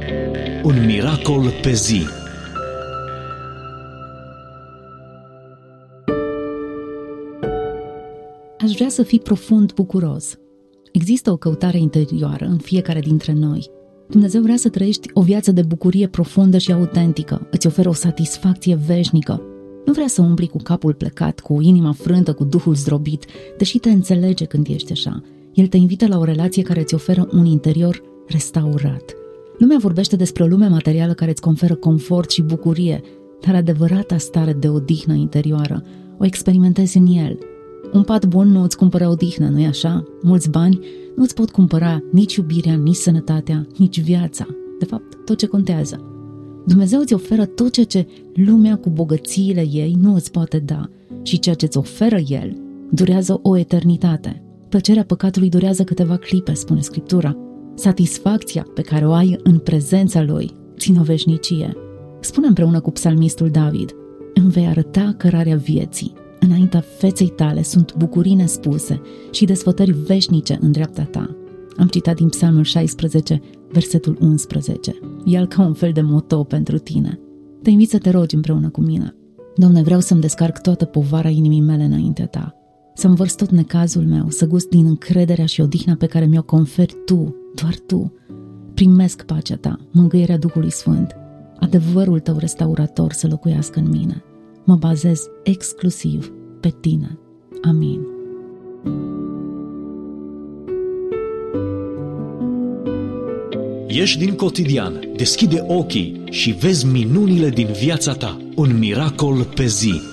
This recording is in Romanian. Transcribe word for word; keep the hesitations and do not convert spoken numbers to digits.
Un miracol pe zi. Aș vrea să fii profund bucuros. Există o căutare interioară în fiecare dintre noi. Dumnezeu vrea să trăiești o viață de bucurie profundă și autentică. Îți oferă o satisfacție veșnică. Nu vrea să umbli cu capul plecat, cu inima frântă, cu duhul zdrobit, deși te înțelege când ești așa. El te invită la o relație care îți oferă un interior restaurat. Lumea vorbește despre o lume materială care îți conferă confort și bucurie, dar adevărata stare de odihnă interioară o experimentezi în el. Un pat bun nu îți cumpără odihnă, nu-i așa? Mulți bani nu îți pot cumpăra nici iubirea, nici sănătatea, nici viața. De fapt, tot ce contează. Dumnezeu îți oferă tot ceea ce lumea cu bogățiile ei nu îți poate da și ceea ce îți oferă El durează o eternitate. Plăcerea păcatului durează câteva clipe, spune Scriptura. Satisfacția pe care o ai în prezența Lui ține o veșnicie. Spune împreună cu psalmistul David: îmi vei arăta cărarea vieții. Înaintea feței tale sunt bucurii nespuse și desfătări veșnice în dreapta ta. Am citat din Psalmul șaisprezece, versetul unsprezece. El ca un fel de moto pentru tine. Te invit să te rogi împreună cu mine. Doamne, vreau să-mi descarc toată povara inimii mele înaintea ta, să-mi vărs tot necazul meu, să gust din încrederea și odihna pe care mi-o conferi tu, doar tu. Primesc pacea ta, mângâierea Duhului Sfânt, adevărul tău restaurator să locuiască în mine. Mă bazez exclusiv pe tine. Amin. Ieși din cotidian, deschide ochii și vezi minunile din viața ta. Un miracol pe zi.